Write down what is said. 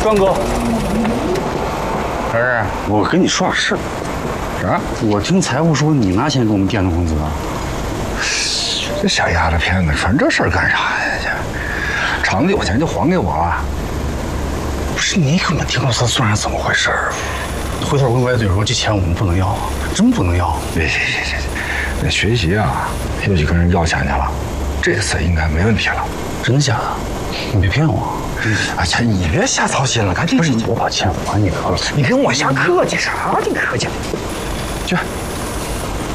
庄哥， 儿， 我跟你说点事。 啥？ 我听财务说你拿钱给我们垫的工资啊。 这小丫头片子传这事儿干啥呀？厂子有钱就还给我了。 不是你根本听不出算是怎么回事儿。回头跟外队说这钱我们不能要，真不能要。 别，那学习啊，又去跟人要钱去了，这次应该没问题了。 真的假的？你别骗我。 哎呀，你别瞎操心了，赶紧。 不是，我把钱还你得了。 你跟我瞎客气啥？你客气。去。